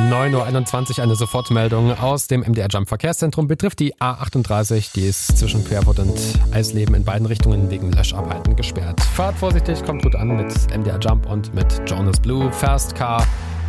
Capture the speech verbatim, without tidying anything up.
neun Uhr einundzwanzig eine Sofortmeldung aus dem M D R Jump Verkehrszentrum betrifft die A achtunddreißig. Die ist zwischen Querfurt und Eisleben in beiden Richtungen wegen Löscharbeiten gesperrt. Fahrt vorsichtig, kommt gut an mit M D R Jump und mit Jonas Blue. Fast Car